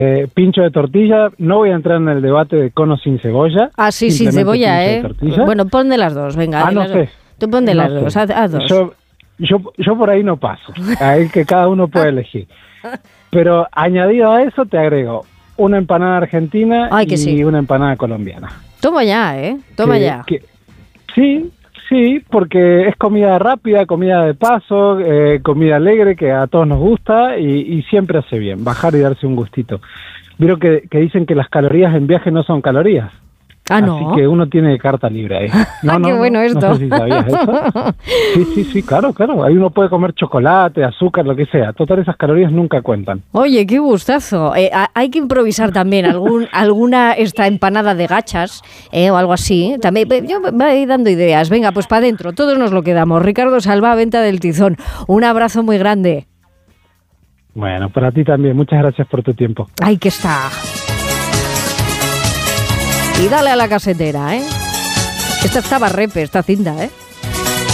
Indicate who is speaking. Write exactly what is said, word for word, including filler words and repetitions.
Speaker 1: eh, pincho de tortilla. No voy a entrar en el debate de cono sin cebolla.
Speaker 2: Ah, sí, sin cebolla, ¿eh? Bueno, pon de las dos, venga.
Speaker 1: Ah, no sé.
Speaker 2: Tú pon de
Speaker 1: no
Speaker 2: las
Speaker 1: sé.
Speaker 2: dos, haz, haz dos.
Speaker 1: Yo, yo, yo por ahí no paso. Ahí que cada uno puede elegir. Pero añadido a eso te agrego una empanada argentina
Speaker 2: Ay, que
Speaker 1: y
Speaker 2: sí.
Speaker 1: una empanada colombiana.
Speaker 2: Toma ya, ¿eh? Toma
Speaker 1: Que-
Speaker 2: ya.
Speaker 1: que- sí, sí, porque es comida rápida, comida de paso, eh, comida alegre que a todos nos gusta y, y siempre hace bien, bajar y darse un gustito. Vieron que, que dicen que las calorías en viaje no son calorías.
Speaker 2: Ah, no.
Speaker 1: Así que uno tiene carta libre ahí. No,
Speaker 2: Ah,
Speaker 1: no,
Speaker 2: qué bueno
Speaker 1: no,
Speaker 2: esto.
Speaker 1: No sé si sabías eso. Sí, sí, sí, claro, claro. Ahí uno puede comer chocolate, azúcar, lo que sea. Total, esas calorías nunca cuentan.
Speaker 2: Oye, qué gustazo. Eh, a- hay que improvisar también algún, alguna esta empanada de gachas eh, o algo así. También eh, yo me voy dando ideas. Venga, pues para adentro. Todos nos lo quedamos. Ricardo Salva, Venta del Tizón. Un abrazo muy grande.
Speaker 1: Bueno, para ti también. Muchas gracias por tu tiempo.
Speaker 2: Ahí que está. Y dale a la casetera, ¿eh? Esta estaba repe, esta cinta, ¿eh?